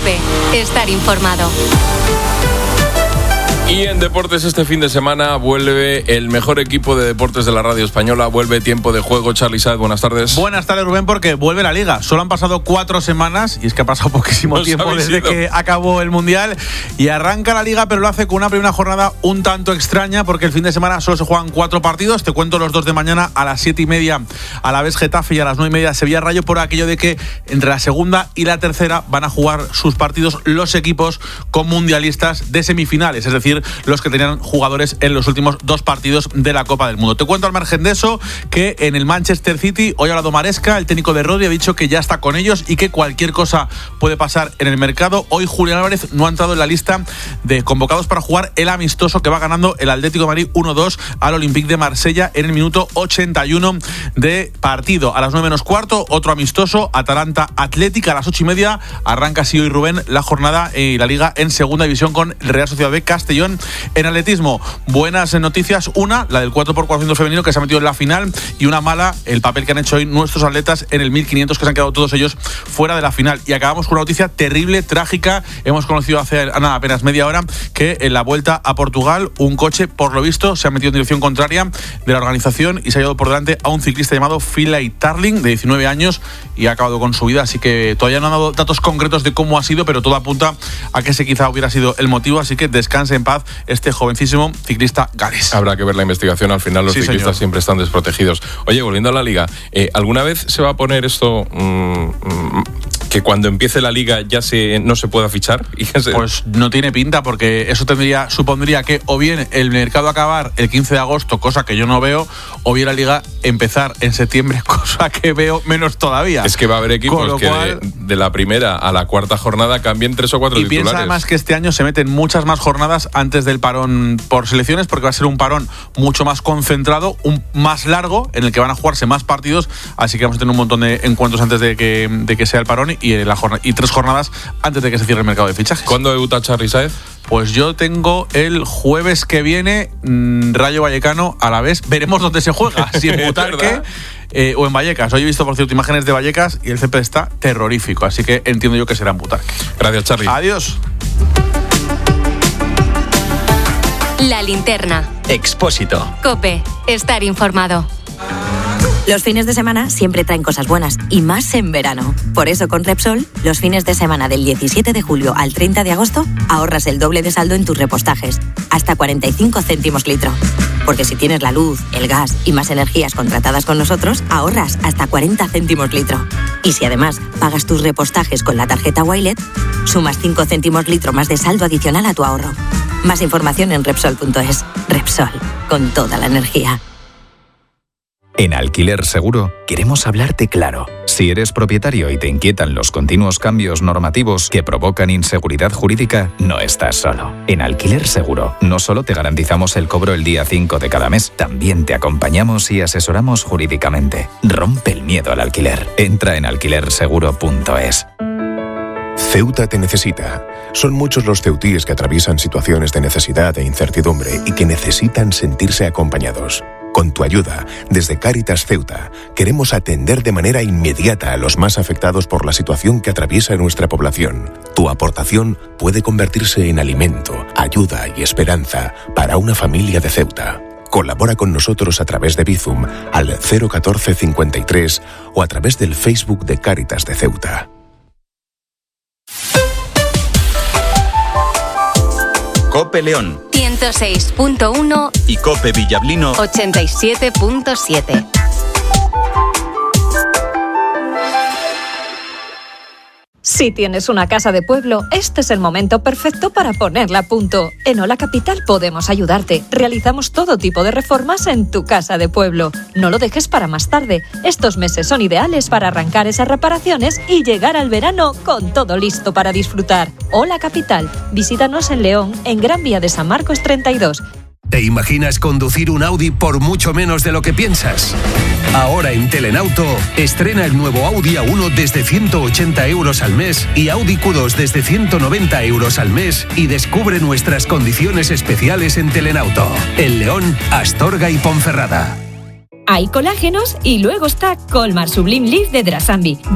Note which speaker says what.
Speaker 1: COPE. Estar informado.
Speaker 2: Y en deportes este fin de semana vuelve el mejor equipo de deportes de la radio española, vuelve Tiempo de Juego. Charly Saez, buenas tardes.
Speaker 3: Buenas tardes, Rubén, porque vuelve la Liga. Solo han pasado 4 semanas y es que ha pasado poquísimo tiempo desde que acabó el Mundial y arranca la Liga, pero lo hace con una primera jornada un tanto extraña porque el fin de semana solo se juegan 4 partidos. Te cuento los 2 de mañana a las 7:30 a la vez Getafe y a las 9:30 Sevilla Rayo, por aquello de que entre la segunda y la tercera van a jugar sus partidos los equipos con mundialistas de semifinales, es decir, los que tenían jugadores en los últimos 2 partidos de la Copa del Mundo. Te cuento al margen de eso que en el Manchester City hoy ha hablado Maresca, el técnico de Rodri, ha dicho que ya está con ellos y que cualquier cosa puede pasar en el mercado. Hoy Julián Álvarez no ha entrado en la lista de convocados para jugar el amistoso que va ganando el Atlético de Madrid 1-2 al Olympique de Marsella en el minuto 81 de partido. A las 9 menos cuarto, otro amistoso, Atalanta Atlética. A las 8:30 arranca así hoy, Rubén, la jornada y la Liga en segunda división con el Real Sociedad B Castellón. En atletismo, buenas noticias. Una, la del 4x400 femenino que se ha metido en la final, y una mala, el papel que han hecho hoy nuestros atletas en el 1500, que se han quedado todos ellos fuera de la final. Y acabamos con una noticia terrible, trágica. Hemos conocido hace apenas media hora que en la vuelta a Portugal un coche, por lo visto, se ha metido en dirección contraria de la organización y se ha llevado por delante a un ciclista llamado Finlay Tarling, de 19 años, y ha acabado con su vida. Así que todavía no han dado datos concretos de cómo ha sido, pero todo apunta a que ese quizá hubiera sido el motivo. Así que descanse en paz este jovencísimo ciclista galés.
Speaker 2: Habrá que ver la investigación, al final los ciclistas siempre están desprotegidos. Oye, volviendo a la Liga, ¿alguna vez se va a poner esto que cuando empiece la Liga ya no se pueda fichar?
Speaker 3: Pues no tiene pinta, porque eso supondría que o bien el mercado acabar el 15 de agosto, cosa que yo no veo, o bien la Liga empezar en septiembre, cosa que veo menos todavía.
Speaker 2: Es que va a haber equipos que de la primera a la cuarta jornada cambien 3 o 4 titulares.
Speaker 3: Y piensa además que este año se meten muchas más jornadas antes del parón por selecciones, porque va a ser un parón mucho más concentrado, más largo, en el que van a jugarse más partidos, así que vamos a tener un montón de encuentros antes de que sea el parón y 3 jornadas antes de que se cierre el mercado de fichajes.
Speaker 2: ¿Cuándo debuta Charly Saez?
Speaker 3: Pues yo tengo el jueves que viene Rayo Vallecano a la vez. Veremos dónde se juega, si en Butarque o en Vallecas. Hoy he visto, por cierto, imágenes de Vallecas y el césped está terrorífico, así que entiendo yo que será en Butarque.
Speaker 2: Gracias, Charly.
Speaker 3: Adiós.
Speaker 1: La linterna.
Speaker 4: Expósito.
Speaker 1: COPE. Estar informado.
Speaker 5: Los fines de semana siempre traen cosas buenas, y más en verano. Por eso con Repsol, los fines de semana del 17 de julio al 30 de agosto, ahorras el doble de saldo en tus repostajes, hasta 45 céntimos litro. Porque si tienes la luz, el gas y más energías contratadas con nosotros, ahorras hasta 40 céntimos litro. Y si además pagas tus repostajes con la tarjeta Wilet, sumas 5 céntimos litro más de saldo adicional a tu ahorro. Más información en Repsol.es. Repsol, con toda la energía.
Speaker 6: En Alquiler Seguro queremos hablarte claro. Si eres propietario y te inquietan los continuos cambios normativos que provocan inseguridad jurídica, no estás solo. En Alquiler Seguro no solo te garantizamos el cobro el día 5 de cada mes, también te acompañamos y asesoramos jurídicamente. Rompe el miedo al alquiler. Entra en alquilerseguro.es.
Speaker 7: Ceuta te necesita. Son muchos los ceutíes que atraviesan situaciones de necesidad e incertidumbre y que necesitan sentirse acompañados. Con tu ayuda, desde Cáritas Ceuta, queremos atender de manera inmediata a los más afectados por la situación que atraviesa nuestra población. Tu aportación puede convertirse en alimento, ayuda y esperanza para una familia de Ceuta. Colabora con nosotros a través de Bizum al 01453 o a través del Facebook de Cáritas de Ceuta.
Speaker 4: COPE León
Speaker 1: 106.1
Speaker 4: y COPE Villablino
Speaker 1: 87.7.
Speaker 8: Si tienes una casa de pueblo, este es el momento perfecto para ponerla a punto. En Hola Capital podemos ayudarte. Realizamos todo tipo de reformas en tu casa de pueblo. No lo dejes para más tarde. Estos meses son ideales para arrancar esas reparaciones y llegar al verano con todo listo para disfrutar. Hola Capital. Visítanos en León, en Gran Vía de San Marcos 32.
Speaker 9: ¿Te imaginas conducir un Audi por mucho menos de lo que piensas? Ahora en Telenauto, estrena el nuevo Audi A1 desde 180 euros al mes y Audi Q2 desde 190 euros al mes y descubre nuestras condiciones especiales en Telenauto. En León, Astorga y Ponferrada.
Speaker 10: Hay colágenos y luego está Colmar Sublime Leaf de Drasambi.